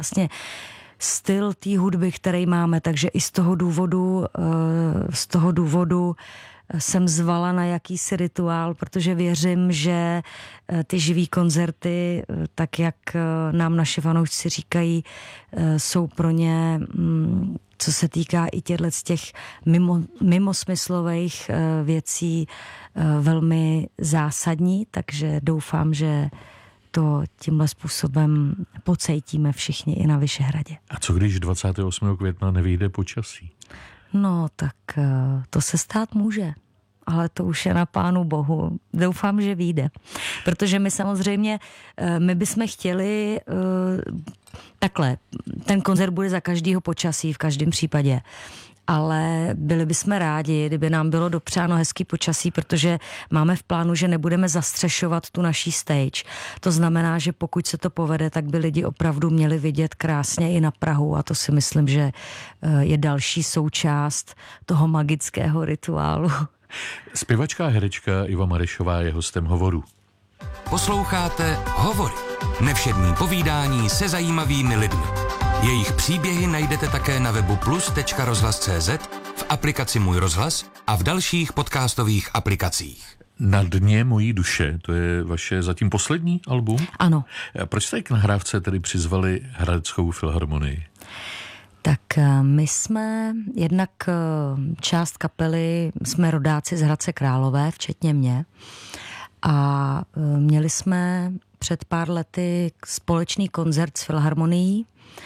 vlastně styl té hudby, který máme, takže i z toho důvodu jsem zvala na jakýsi rituál, protože věřím, že ty živý koncerty, tak jak nám naši fanoušci říkají, jsou pro ně, co se týká i z těch mimosmyslových věcí, velmi zásadní, takže doufám, že to tímhle způsobem pocítíme všichni i na Vyšehradě. A co když 28. května nevyjde počasí? No, tak to se stát může. Ale to už je na Pánu Bohu. Doufám, že vyjde. Protože my samozřejmě, my bychom chtěli takhle, ten koncert bude za každého počasí v každém případě. Ale byli bychom rádi, kdyby nám bylo dopřáno hezký počasí, protože máme v plánu, že nebudeme zastřešovat tu naší stage. To znamená, že pokud se to povede, tak by lidi opravdu měli vidět krásně i na Prahu a to si myslím, že je další součást toho magického rituálu. Zpěvačka a herečka Iva Marešová je hostem Hovoru. Posloucháte Hovory. Nevšední povídání se zajímavými lidmi. Jejich příběhy najdete také na webu plus.rozhlas.cz, v aplikaci Můj rozhlas a v dalších podcastových aplikacích. Na dně mojí duše, to je vaše zatím poslední album? Ano. A proč jste k nahrávce tedy přizvali Hradeckou filharmonii? Tak my jsme, jednak část kapely, jsme rodáci z Hradce Králové, včetně mě. A měli jsme před pár lety společný koncert s filharmonií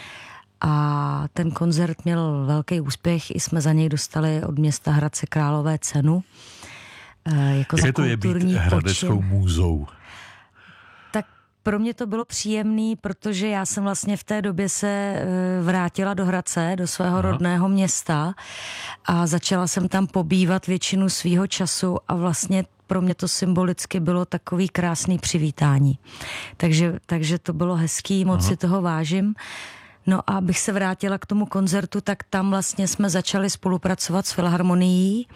a ten koncert měl velký úspěch, i jsme za něj dostali od města Hradce Králové cenu. Jako jak to je být hradeckou můzou? Tak pro mě to bylo příjemný, protože já jsem vlastně v té době se vrátila do Hradce, do svého rodného města a začala jsem tam pobývat většinu svýho času a vlastně pro mě to symbolicky bylo takový krásný přivítání. Takže to bylo hezký, moc si toho vážím. No a abych se vrátila k tomu koncertu, tak tam vlastně jsme začali spolupracovat s filharmonií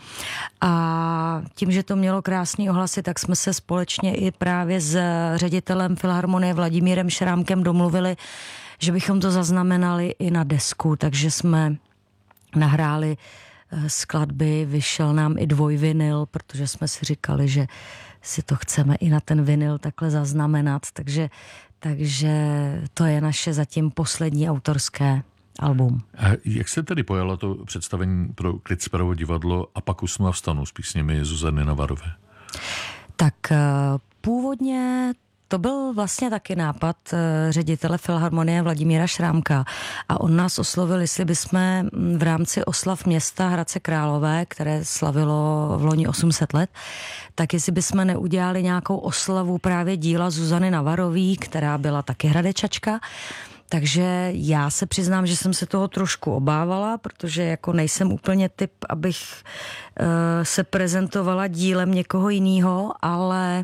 a tím, že to mělo krásný ohlasy, tak jsme se společně i právě s ředitelem filharmonie Vladimírem Šrámkem domluvili, že bychom to zaznamenali i na desku, takže jsme nahráli skladby, vyšel nám i dvojvinyl, protože jsme si říkali, že si to chceme i na ten vinyl takhle zaznamenat, takže to je naše zatím poslední autorské album. A jak se tedy pojalo to představení pro Klitsperovo divadlo A pak usnu a vstanu s písněmi Zuzany Navarové? Tak původně to byl vlastně taky nápad ředitele filharmonie Vladimíra Šrámka a on nás oslovil, jestli bychom v rámci oslav města Hradce Králové, které slavilo v loni 800 let, tak jestli bychom neudělali nějakou oslavu právě díla Zuzany Navarové, která byla taky hradečačka. Takže já se přiznám, že jsem se toho trošku obávala, protože jako nejsem úplně typ, abych se prezentovala dílem někoho jiného, ale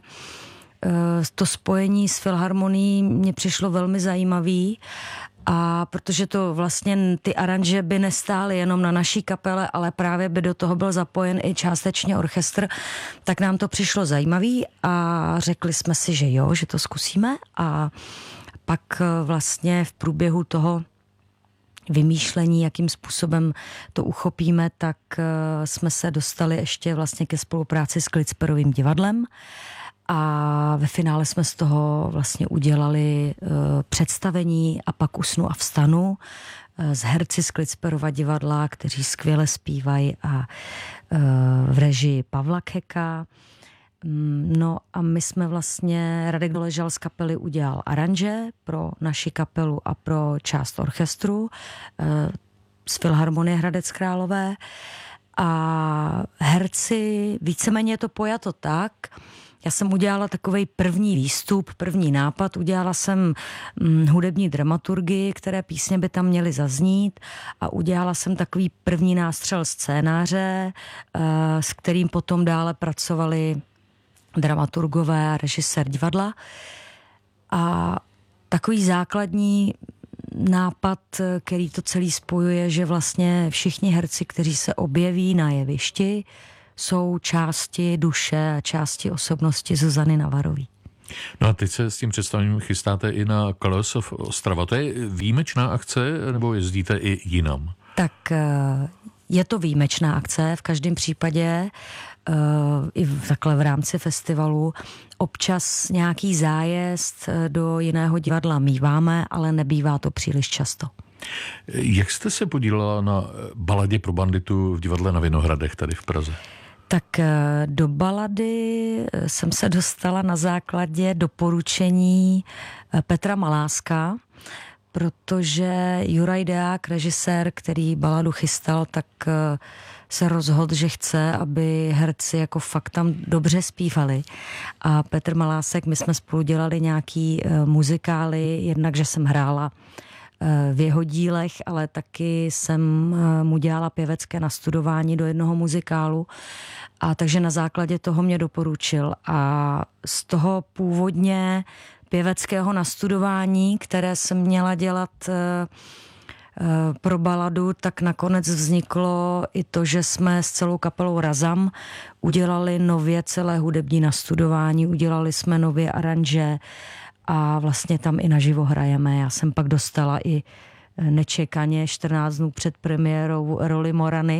to spojení s filharmonií mě přišlo velmi zajímavý a protože to vlastně ty aranže by nestály jenom na naší kapele, ale právě by do toho byl zapojen i částečně orchestr, tak nám to přišlo zajímavý a řekli jsme si, že jo, že to zkusíme a pak vlastně v průběhu toho vymýšlení, jakým způsobem to uchopíme, tak jsme se dostali ještě vlastně ke spolupráci s Klitsperovým divadlem a ve finále jsme z toho vlastně udělali představení A pak usnu a vstanu s herci z Klitsperova divadla, kteří skvěle zpívají a v režii Pavla Kheka. No a my jsme vlastně, Radek Doležal z kapely udělal aranže pro naši kapelu a pro část orchestru z Filharmonie Hradec Králové a herci, víceméně je to pojato tak, já jsem udělala takovej první výstup, první nápad, udělala jsem hudební dramaturgii, které písně by tam měly zaznít a udělala jsem takový první nástřel scénáře, s kterým potom dále pracovali dramaturgové a režisér divadla. A takový základní nápad, který to celý spojuje, že vlastně všichni herci, kteří se objeví na jevišti, jsou části duše a části osobnosti Zuzany Navarové. No a teď se s tím představením chystáte i na Colors of Ostrava. To je výjimečná akce, nebo jezdíte i jinam? Tak je to výjimečná akce, v každém případě i takhle v rámci festivalu. Občas nějaký zájezd do jiného divadla míváme, ale nebývá to příliš často. Jak jste se podílela na baladě pro banditu v divadle na Vinohradech tady v Praze? Tak do balady jsem se dostala na základě doporučení Petra Maláska, protože Juraj Deák, režisér, který baladu chystal, tak se rozhodl, že chce, aby herci jako fakt tam dobře zpívali. A Petr Malásek, my jsme spolu dělali nějaký muzikály, jednak, že jsem hrála v jeho dílech, ale taky jsem mu dělala pěvecké nastudování do jednoho muzikálu. A takže na základě toho mě doporučil. A z toho původně pěveckého nastudování, které jsem měla dělat pro baladu, tak nakonec vzniklo i to, že jsme s celou kapelou Razam udělali nově celé hudební nastudování, udělali jsme nově aranže a vlastně tam i naživo hrajeme. Já jsem pak dostala i nečekaně 14 dnů před premiérou roli Morany,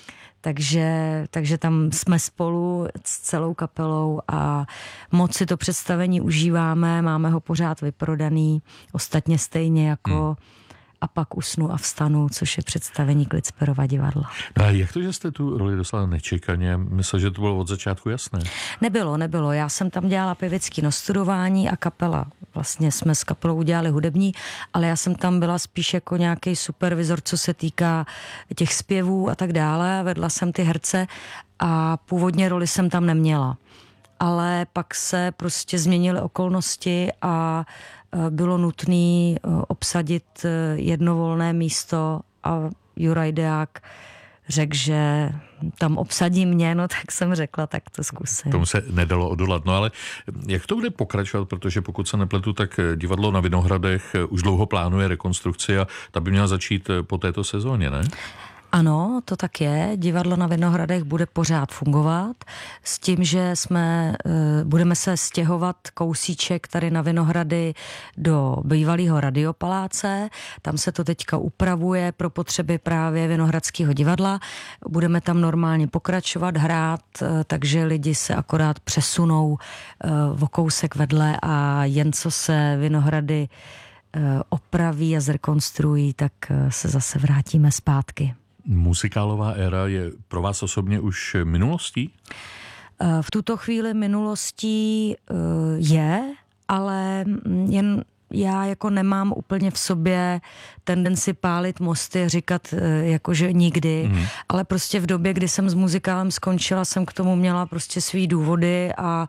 takže tam jsme spolu s celou kapelou a moc si to představení užíváme, máme ho pořád vyprodaný, ostatně stejně jako A pak usnu a vstanu, což je představení Klitsperova divadla. No a jak to, že jste tu roli dostala nečekaně? Myslím, že to bylo od začátku jasné. Nebylo. Já jsem tam dělala pěvecký nastudování a kapela. Vlastně jsme s kapelou udělali hudební, ale já jsem tam byla spíš jako nějaký supervizor, co se týká těch zpěvů a tak dále. Vedla jsem ty herce a původně roli jsem tam neměla. Ale pak se prostě změnily okolnosti a bylo nutné obsadit jedno volné místo a Juraj Deák řekl, že tam obsadí mě, no tak jsem řekla, tak to zkusím. Tomu se nedalo odolat. No ale jak to bude pokračovat, protože pokud se nepletu, tak divadlo na Vinohradech už dlouho plánuje rekonstrukci a ta by měla začít po této sezóně, ne? Ano, to tak je. Divadlo na Vinohradech bude pořád fungovat s tím, že budeme se stěhovat kousíček tady na Vinohrady do bývalého Radiopaláce. Tam se to teďka upravuje pro potřeby právě Vinohradského divadla. Budeme tam normálně pokračovat, hrát, takže lidi se akorát přesunou o kousek vedle a jen co se Vinohrady opraví a zrekonstruují, tak se zase vrátíme zpátky. Muzikálová éra je pro vás osobně už minulostí? V tuto chvíli minulostí je, ale jen já jako nemám úplně v sobě tendenci pálit mosty, říkat jakože nikdy, ale prostě v době, kdy jsem s muzikálem skončila, jsem k tomu měla prostě svý důvody a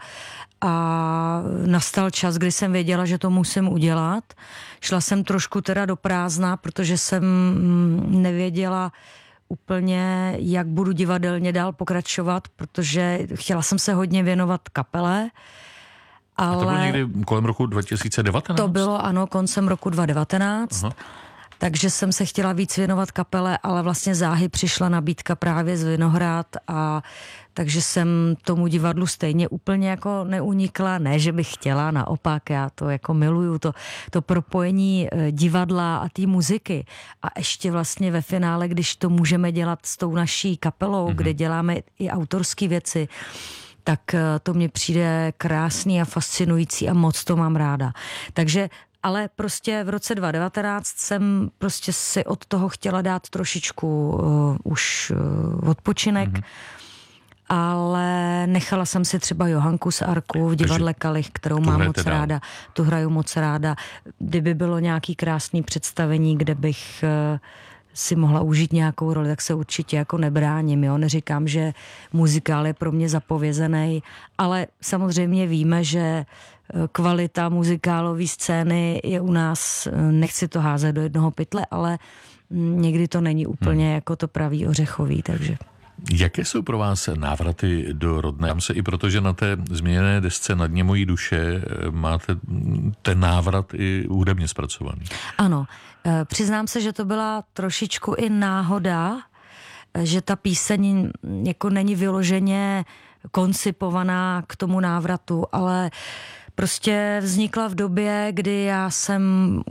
nastal čas, kdy jsem věděla, že to musím udělat. Šla jsem trošku teda do prázdna, protože jsem nevěděla úplně, jak budu divadelně dál pokračovat, protože chtěla jsem se hodně věnovat kapele. Ale a to bylo někdy kolem roku 2019? To bylo, ano, koncem roku 2019. Aha. Takže jsem se chtěla víc věnovat kapele, ale vlastně záhy přišla nabídka právě z Vinohrad a takže jsem tomu divadlu stejně úplně jako neunikla. Ne, že bych chtěla, naopak, já to jako miluju, to propojení divadla a té muziky. A ještě vlastně ve finále, když to můžeme dělat s tou naší kapelou, kde děláme i autorské věci, tak to mně přijde krásný a fascinující a moc to mám ráda. Takže ale prostě v roce 2019 jsem prostě si od toho chtěla dát trošičku už odpočinek, ale nechala jsem si třeba Johanku z Arku v divadle Kalich, kterou mám moc ráda. Tu hraju moc ráda. Kdyby bylo nějaký krásný představení, kde bych si mohla užít nějakou roli, tak se určitě jako nebráním, jo. Neříkám, že muzikál je pro mě zapovězený, ale samozřejmě víme, že kvalita muzikálové scény je u nás, nechci to házet do jednoho pytle, ale někdy to není úplně jako to pravý ořechový, takže... Jaké jsou pro vás návraty do rodné? Tam se i protože na té změněné desce Na dně mojí duše máte ten návrat i hudebně zpracovaný. Ano, přiznám se, že to byla trošičku i náhoda, že ta píseň jako není vyloženě koncipovaná k tomu návratu, ale prostě vznikla v době, kdy já jsem